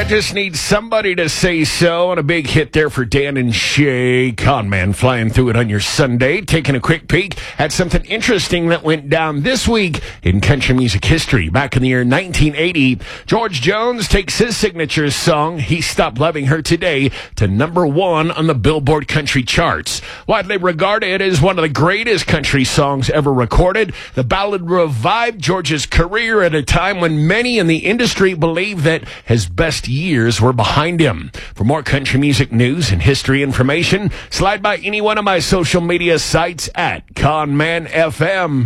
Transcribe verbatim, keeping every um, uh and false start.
just need somebody to say so. And a big hit there for Dan and Shay. Conman flying through it on your Sunday. Taking a quick peek at something interesting that went down this week in country music history. Back in the year nineteen eighty, George Jones takes his signature song, He Stopped Loving Her Today, to number one on the Billboard country charts. Widely regarded as one of the greatest country songs ever recorded, the ballad revived George's career at a time when many in the industry believed that his best years were behind him. For more country music news and history information, slide by any one of my social media sites at Conman F M.